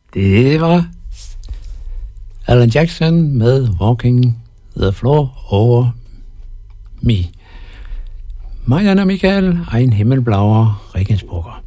Det var Alan Jackson med Walking the Floor Over Me. Marianne og Michael, ein himmelblauer Regensburger.